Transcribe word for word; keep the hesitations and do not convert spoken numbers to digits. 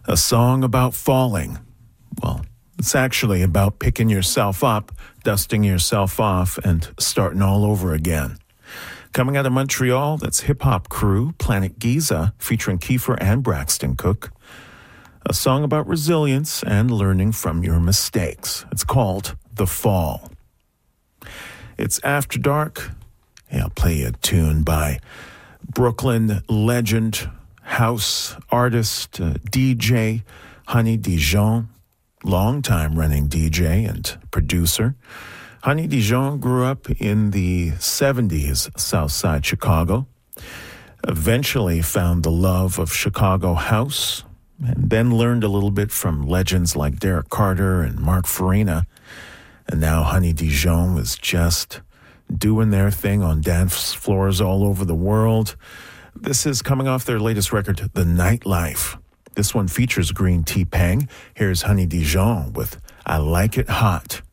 A song about falling. Well, it's actually about picking yourself up, dusting yourself off, and starting all over again. Coming out of Montreal, that's hip-hop crew Planet Giza, featuring Kiefer and Braxton Cook. A song about resilience and learning from your mistakes. It's called The Fall. It's After Dark. Yeah, I'll play you a tune by Brooklyn legend, house artist, uh, D J, Honey Dijon, long-time running D J and producer. Honey Dijon grew up in the seventies, Southside Chicago. Eventually found the love of Chicago house, and then learned a little bit from legends like Derek Carter and Mark Farina. And now Honey Dijon was just doing their thing on dance floors all over the world. This is coming off their latest record, The Nightlife. This one features Green T-Pang. Here's Honey Dijon with I Like It Hot.